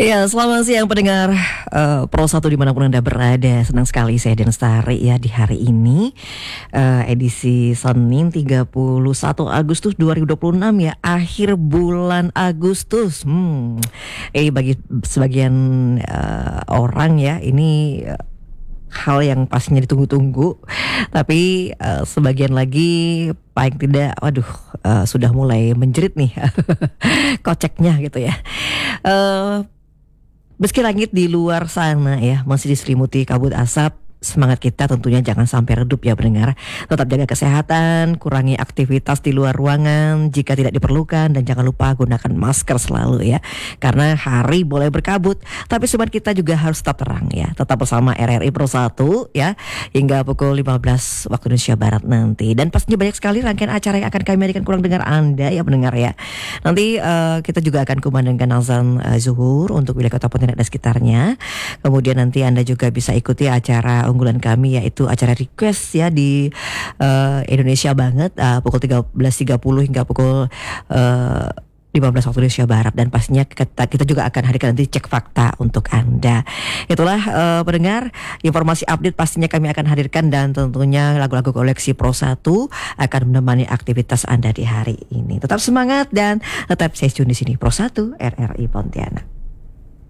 Ya, selamat siang pendengar Pro 1 dimanapun Anda berada. Senang sekali saya Dan Lestari ya di hari ini edisi Senin 31 Agustus 2026 ya, akhir bulan Agustus. Bagi sebagian orang ya ini hal yang pastinya ditunggu-tunggu. Tapi sebagian lagi paling tidak, waduh, sudah mulai menjerit nih koceknya gitu ya. Meski langit di luar sana ya masih diselimuti kabut asap, semangat kita tentunya jangan sampai redup ya pendengar. Tetap jaga kesehatan, kurangi aktivitas di luar ruangan jika tidak diperlukan, dan jangan lupa gunakan masker selalu ya. Karena hari boleh berkabut, tapi semangat kita juga harus tetap terang ya. Tetap bersama RRI Pro 1 ya hingga pukul 15 waktu Indonesia Barat nanti. Dan pastinya banyak sekali rangkaian acara yang akan kami hadirkan kurang dengar Anda ya pendengar ya. Nanti kita juga akan kumandangkan azan zuhur untuk wilayah Kota Pontianak dan sekitarnya. Kemudian nanti Anda juga bisa ikuti acara unggulan kami, yaitu acara request ya di Indonesia banget pukul 13.30 hingga pukul 15 waktu Indonesia Barat. Dan pastinya kita juga akan hadirkan nanti cek fakta untuk Anda. Itulah pendengar, informasi update pastinya kami akan hadirkan, dan tentunya lagu-lagu koleksi Pro 1 akan menemani aktivitas Anda di hari ini. Tetap semangat dan tetap stay tune di sini Pro 1 RRI Pontianak.